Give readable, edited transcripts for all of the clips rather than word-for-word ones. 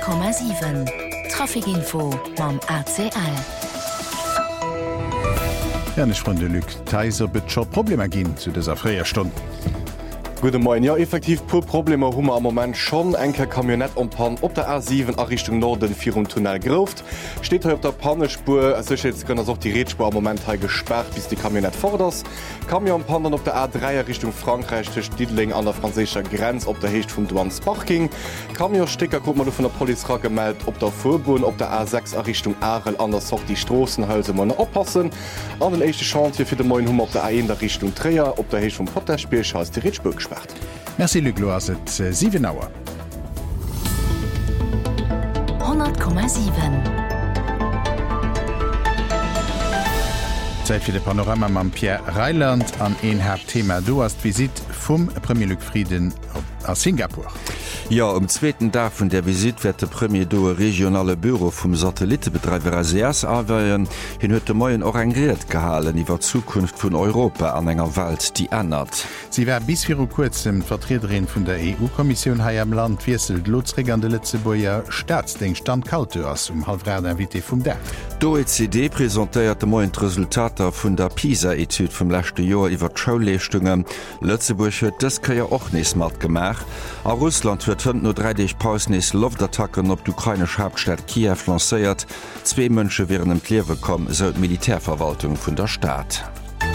100,7 Trafikinfo mam ACL. Ernech von de Lück Teiser betscher Probleme ginn zu déser fréier Stunde. Gute Morgen. Ja, effektiv pur Probleme hummer am moment schon enke Kamionett umpan op der A7 a Richtung Norden vir Tunnel groft. Steht op der Pannespur gënner auch die Redspur am moment ha gesperrt, bis die Kamionett vorders. Kamion Pannen op der A3 Richtung Frankreich durch Diedling an der franzischer Grenz op der Hecht vum Duansbach ging. Kamionstecker kommt man von der Polizei gemeldet, op der Vorbun op der A6 a Richtung Arel anders auch die Strassenhäuse man oppassen. An den echte Chantier fir de Moin Hummer op der A1 der Richtung Träer op der Hecht vom Potterspielhaus die Redspur gesperrt. Merci Luglo as et 7 Auer. 100,7 Zeit fir de Panorama mam Pierre Reiland an een her Thema du hast Visit vum Premier Luc Frieden aus Singapur. Ja, am zweiten Tag von der Visit wird der Premier do regionale Büro vom Satellitenbetreiber ASEAS aweieren. Hin huet de Moien auch engiert gehalen iwwer Zukunft von Europa an enger Welt, die ändert. Sie war bis vir kurzem Vertreterin vun der EU-Kommission ha am Land wieselt Lotsregernde Lettzebuer Staatsdenng Standkauteurs halbrad invité vum Dach. D'OECD präsentéiert de Moien Resultater vun der PISA-Etude vum lächte Joer iwwer d'Schauleestungen. Lettzeburg huet dës kaier och nes mat gemach. A Russland huet no 3 Pausnis Loftattacken op d'ukrainesch Hauptstadt Kiew lancéiert. 2 Mënsche wären em Kliewe kom, so d Militärverwaltung vun der Staat.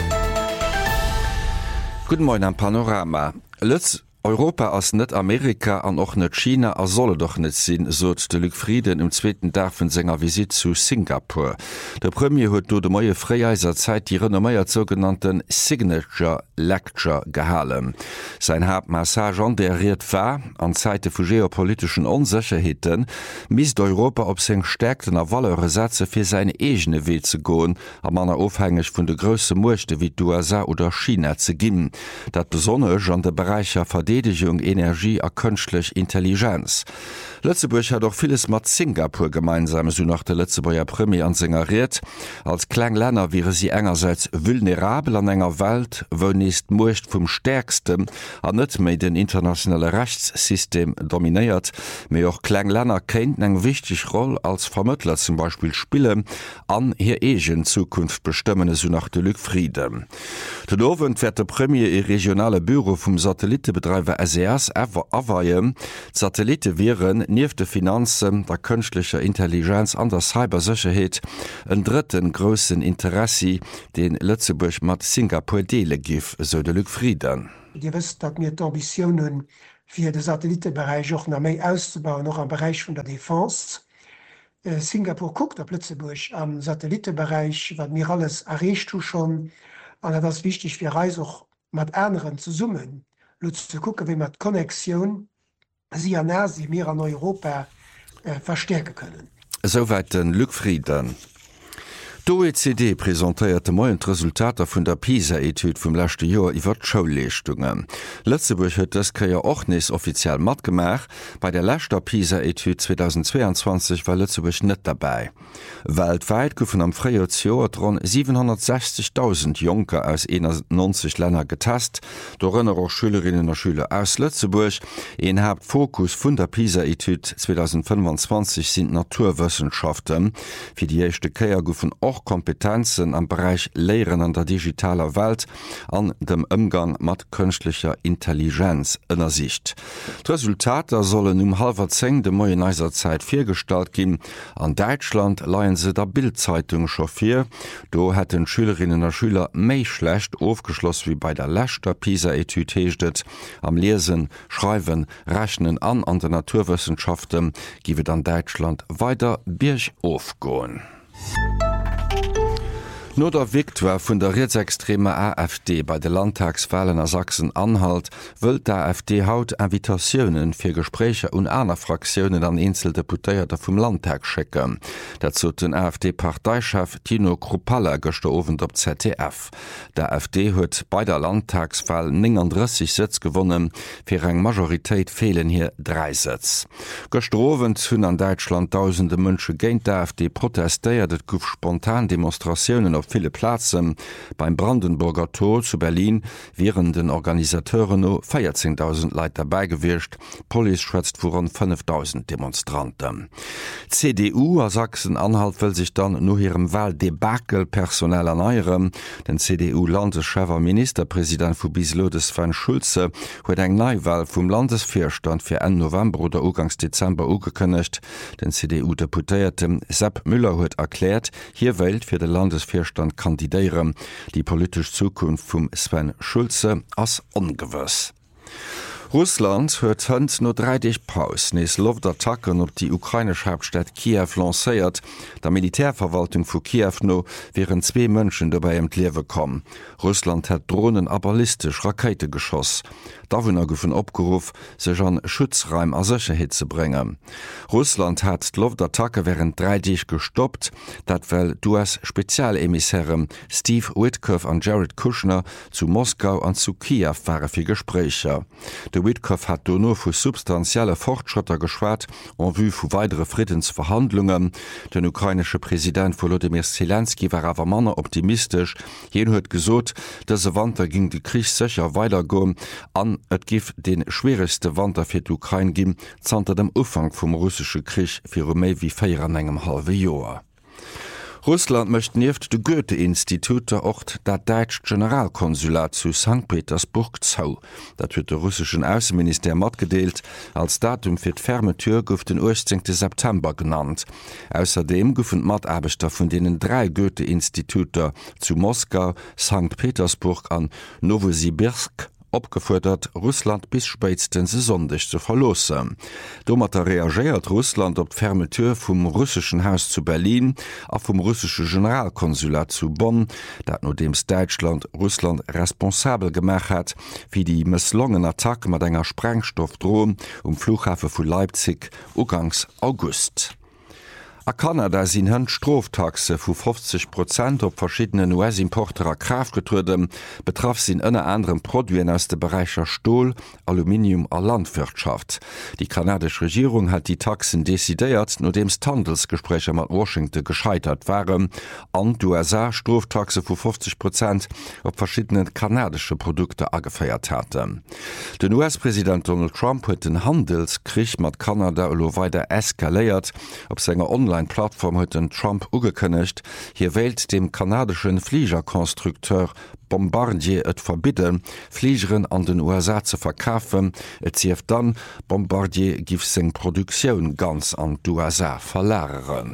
Guten Morgen am Panorama. Europa ass net Amerika an och net China a solle doch net sinn, sot de Luc Frieden im zweiten Tag vun senger Visit zu Singapur. Der Premier huet do de moie Freieiser Zeit die renomméiert sogenannten Signature Lecture gehalen. Sein Hauptmassage an deriert war, an Zeite vu geopolitischen Unsicherheiten, misst Europa op seg stärkten a wallere Sätze fir seine egene Weh ze goen, am aner ofhängig vun de grösse Mochte wie USA oder China ze ginn. Dat besonnech an de Bereicher Verteidigung, Energie a künstlich Intelligenz. Lützeburg hat auch vieles mat Singapur gemeinsam, so nach der Lützeburger Premier ansingeriert. Als Kleinländer wäre sie engerseits vulnerabel an enger Welt, wo nicht Mocht vom Stärksten an net méi den internationale Rechtssystem dominiert, mir auch Kleinländer kennt eng wichtig Rolle als Vermittler zum Beispiel spielen, an hier egen Zukunft bestimmen, so nach der Luc Frieden. Den Abend wird der Premier ihr regionale Büro vom Satellitenbetreiber ASEAS aweiien. Satellite wären nief de Finanzen, der künstlicher Intelligenz an der Cybersicherheit en dritten großen Interesse, den Lützeburg mat Singapur dele gif, so de Luc Frieden. Ihr wisst, dat mir Ambitionen fir de Satellitenbereich auch noch méi auszubauen, noch am Bereich von der Défense. Singapur guckt op Lützeburg am Satellitenbereich, wat mir alles errecht du schon, an das wichtig fir Reise auch mat anderen zu summen. Zu gucken, wie man Konnexion sie an Asien mehr an Europa verstärken können. Soweit den Luc Frieden. D'OECD präsentierte moiend Resultater vun der PISA-Etude vum lächte Joer iwwer d'Schauleestungen. Lützeburg huet das kreier och nes offiziell mat gemach. Bei der lächter PISA-Etude 2022 war Lützeburg net dabei. Weltweit goufen am Freijoer rund 760.000 Junker aus 91 Länder getest. Dorënner auch Schülerinnen und Schüler aus Lützeburg. En habt Fokus vun der PISA-Etude 2025 sind Naturwissenschaften. Fi die echte Keier goufen och Kompetenzen am Bereich Lehren an der digitaler Welt an dem Umgang mat künstlicher Intelligenz ënner Sicht. Resultater sollen 9:30 de moieneiser Zeit firstalt gin. An Deutschland leiien se der Bildzeitung chauffier. Do hätten Schülerinnen und Schüler méi schlecht aufgeschloss wie bei der lächter PISA-Etude heeschtet. Am Lesen, Schreiben, Rechnen an der Naturwissenschaften giwet an Deutschland weiter birch aufgoen. No der Viktor vun der rechtsextreme AfD bei de Landtagswahlen a Sachsen-Anhalt wëlt der AfD haut Invitationen fir Gespräche und aner Fraktionen an Einzeldeputéierte vum Landtag schecken. Dazu den AfD-Parteichef Tino Kruppalla gestowen op ZDF. Der AfD huet bei der Landtagswahl 39 Sitz gewonnen, fir eng Majoritéit fehlen hier 3 Sitz. Gestrowen hunn an Deutschland tausende Mënsche géint der AfD protestéiert, et gouf spontan Demonstrationen op viele Plätzen. Beim Brandenburger Tor zu Berlin wären den Organisateuren no 14.000 Leute dabei gewircht. Police schätzt vor rund 5.000 Demonstranten. CDU a Sachsen-Anhalt will sich dann nur ihrem Wahldebakel personell erneuern. Den CDU-Landeschef Ministerpräsident vu bislo des Sven Schulze huet eng Neuwahl vum Landesvorstand fir Ende November oder Ugangs Dezember ugekënnecht. Den CDU-Deputéierten Sepp Müller huet erklärt, hier wählt fir den Landesvorstand kandidieren. Die politische Zukunft vum Sven Schulze ass ungewëss. Russland huet hënd no 3 Dich Paus nees Luftattacken op die ukrainesch Hauptstadt Kiew lacéiert. Der Militärverwaltung vu Kiew no wären 2 Mënschen dabei Liewe kom. Russland hat Drohnen a ballistisch Rakete geschoss. Dawunner goufen opgeruf, sech an Schutzreim a Sicherheet ze bringen. Russland hat d'Luftattacke während 3 Dich gestoppt, dat well US-Spezialemissären Steve Witkoff an Jared Kushner zu Moskau an zu Kiew waren fir Gesprächer. De Witkoff hat do no vu substanzielle Fortschritter geschwat an vu vu weitere Friedensverhandlungen. Den ukrainische Präsident Volodymyr Zelensky war awer manner optimistisch. Jen huet gesot, dat se Wander ging de Krieg secher weitergo an et gif den schwerste Wander fir d'Ukraine gin zanter dem Ufang vum russische Krieg fir méi wie 4,5 Joer. Russland möcht nieft de Goethe-Institute ocht dat Deitsch Generalkonsulat zu St. Petersburg zau. Dat huet der russischen Außenminister matgedeelt, als Datum fir d'Fermetür gouf den 18. September genannt. Außerdem goufen Matarbeiter vun denen 3 Goethe-Institute zu Moskau, St. Petersburg an Novosibirsk opgefordert, Russland bis spätstens sonndig zu verlossen. Dommer reagiert Russland op d'Fermetür vum russischen Haus zu Berlin a vum russische Generalkonsulat zu Bonn, dat no dems Deutschland Russland responsabel gemacht hat, wie die misslongen Attacke mat enger Sprengstoff drohen Flughafen vu Leipzig ugangs August. A Kanada sinn hënd Stroftaxe vu 50% op verschiedenen US-Importerer Kraft getrudem, betraff sinn ënne anderen Produien aus de Bereicher Stohl, Aluminium a Landwirtschaft. Die kanadische Regierung hat die Taxen desideiert, no dems Handelsgespräche mat Washington gescheitert waren, an USA Stroftaxe vu 50% op verschiedenen kanadische Produkte agefeiert hatte. Den US-Präsident Donald Trump huet den Handelskrieg mat Kanada lo weiter eskaléiert, op senger Online-Plattform huet den Trump ugekënnecht, hier wählt dem kanadischen Fliegerkonstrukteur Bombardier et verbidden, Fliegeren an den USA zu verkaufen, et zieft dann Bombardier gif seg Produktionioun ganz an USA verlageren.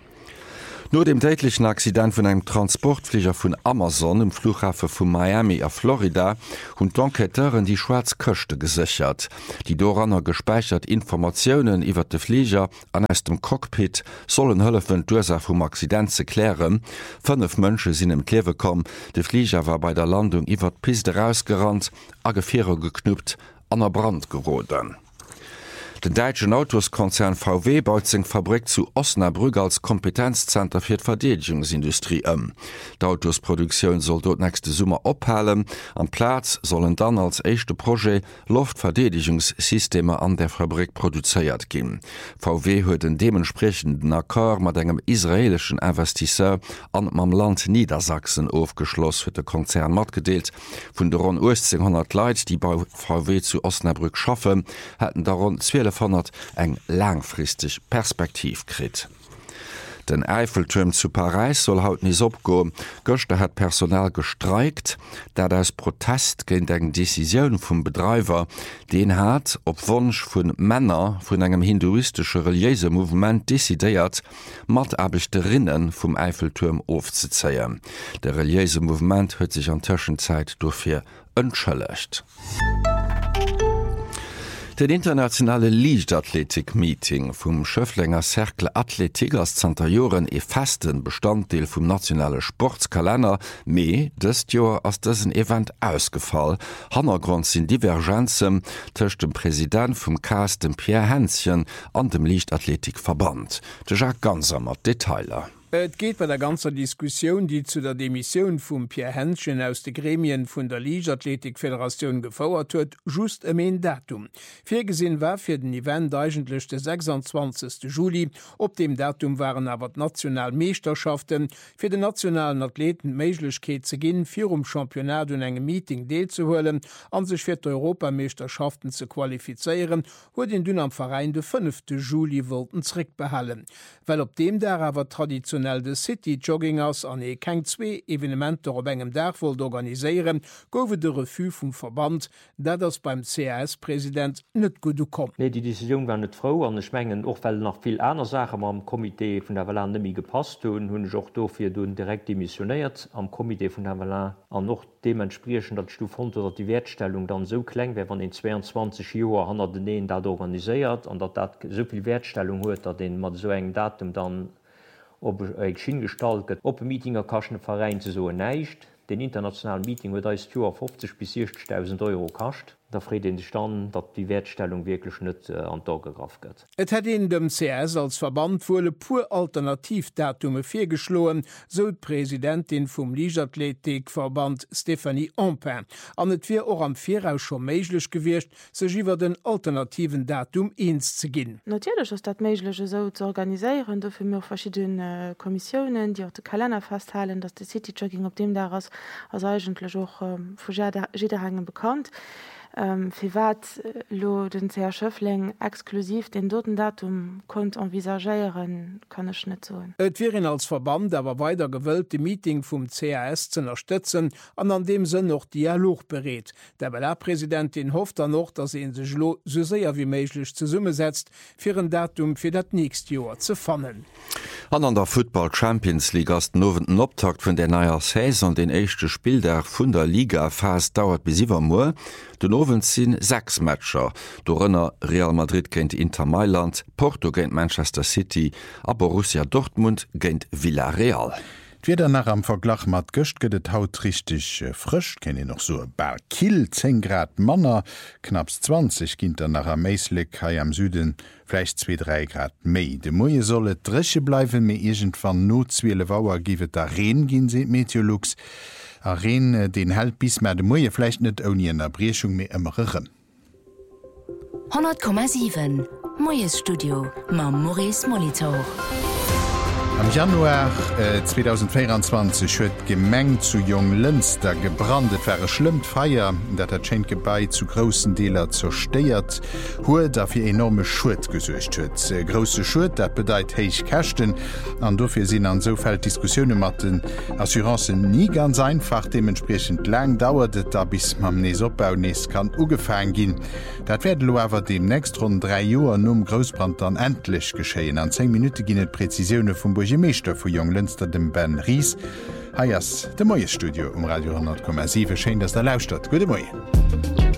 Nur dem tätlichen Accident vun einem Transportflieger vun Amazon im Flughafen vu Miami a Florida und Enqueteuren die Schwarzköchte gesichert. Die Doranner gespeichert Informationen iwwer de Flieger an aus dem Cockpit sollen hëllefen d'Ursache vum Accident ze klären. 5 Mënsche sinn im Klewe kom. De Flieger war bei der Landung iwwer d'Piste rausgerannt, a Gefähre geknüpt, an der Brand geroden. Den deutschen Autoskonzern VW baut seg Fabrik zu Osnabrück als Kompetenzzenter fir d'Verdedigungsindustrie ëm. D'Autosproduktionioun soll dort nächste Summer ophalen. Am Platz sollen dann als echte Projekt Luftverdedigungssysteme an der Fabrik produzéiert gin. VW huet den dementsprechenden Akkor mat engem israelischen Investisseur an mam Land Niedersachsen aufgeschloss, huet der Konzern matgedeelt. Vun der rund 1800 Leiit, die bei VW zu Osnabrück schaffen, hätten daron 1200 eng langfristig Perspektiv krit. Den Eiffelturm zu Paris soll haut nis opgo. Göchte hat Personal gestreikt, dat als Protest géint eng Deciioun vum Betreiber, den hat op Wunsch vun Männer vun engem hinduistische religiöse Movement desideiert, Matabechterinnen vum Eiffelturm aufzuzeien. Der religiöse Movement huet sich an Tschenzeit dofir entschëllecht. Den internationale Liichtathletik-Meeting vum Schöfflinger Cercle Athletik als Zentajoren e festen Bestandteil vum nationale Sportskalender, méi dëst Joer ass dëssen Event ausgefall. Hannergrund sinn Divergenzen tëcht dem Präsident vum KAS dem Pierre Hänschen an dem Liichtathletikverband. De Jacques Ganser mat Detailer. Et geht bei der ganzer Diskussion, die zu der Demission vum Pierre Henschen aus de Gremien vun der Liigathletikföderation gefauert huet, just ein Datum. Virgesinn war fir den Event eigentlich der 26. Juli. Op dem Datum waren aber Nationalmeisterschaften fir den nationalen Athleten Meiglechkeet ze ginn, fir Championat und engem Meeting deelzuholen, an sich fir Europameisterschaften zu qualifizieren, huet den dünn am Verein de 5. Juli wollten zrick behalen. Weil op dem der aber traditionell de City Jogging ass an keng 2 Evenementer op engem Dachwold organiiséieren, goufe de Refu vum Verband, dat ass beim CAS-Präsident net gut kom. Nee, die Decision war net Frau an Schmengen och well nach viel aner Sache am Komitee vun der Valandemi gepasst hunn joch dofir dun direkt demissioniert am Komitee vun der Valand an noch dementspriechen dat Stu von dat die Wertstellung dann so kleng, wer wann in 22 Joer han den dat organiiséiert an dat soviel Wertstellung huet, dat den mat so eng Datum dann op eg Schien gestaltet, op e Meetinger kaschen Verein ze so neicht. Den internationalen Meeting huet als Joer 50 bis 60.000 € kascht. Da fried den stand, dat die Wertstellung wirklich net an da gegraf gëtt. Et hat in dem CS als Verband wolle pur Alternativdatume firgeschloen, so Präsidentin vum Liigathletikverband Stephanie Ampin. An et wie auch am Viraus schon meiglech gewircht, sech iwwer den alternativen Datum eens ze ginn. Natürlich ist dat meiglege so zu organisieren, dafür mir verschiedene Kommissionen, die auch den Kalender festhalen, dass der City Jogging op dem daraus als eigentlich auch jederhangen bekannt. Fi wat lo den CR Schöffling exklusiv den doten Datum kont envisagéieren kann ech net zoen. Et wären als Verband awer weiter gewëlt de Meeting vum CAS zu unterstützen, an dem sinn noch Dialog berät. Der Präsidentin hofft er noch, dass en sech lo so séier wie méiglech ze summe setzt, fir een Datum fir dat nächst Joer ze fannen. An der Football Champions League as den nowenden Optakt vun der naier Saison den echte Spieldach vun der Liga fast dauert bis 7 Moer. Den Owen sinn 6 Matscher. Dorënner Real Madrid géint Inter Mailand, Porto géint Manchester City, a Borussia Dortmund géint Villarreal. Wieder nach am Verglach mat Göcht gëtt haut richtig frisch, kenne noch so Barkil 10 Grad Manner, knapp 20 ginter nach am Meislik hai am Süden, vielleicht 2-3 Grad méi. De Moie solle dresche bleiwen méi egent van Notzwiele Wauer giwet der Reen ginn se Meteorlux. A Reen den held bis mat de Moie flecht net oni en Erbrechung méi ëmmerëchen. 100,7 Moies Studio ma Maurice Molitor. Am Januar 2024 huet Gemeng zu Jong Lënster gebrandet wäre schlimmt feier, dat der Schenkgebei zu großen Deler zersteiert, huet dafir enorme Schuld gesuercht huet. Grosse Schuld, dat bedeit heich Kächten, an dofir sinn an sofeld Diskussionen mat den Assurancen nie ganz einfach, dementsprechend lang dauertet da bis mam nees opbau nees kann ugefang ginn. Dat werd lo awer demnächst rund 3 Joer Großbrand dann endlich geschéien. An 10 Minuten ginnet Präzisioune vum Meester vu Jong Lënster dem Ben Ries. Haiers de Moies Studio Radio 10,7 schein dats der Lausstadt. Gute Moi.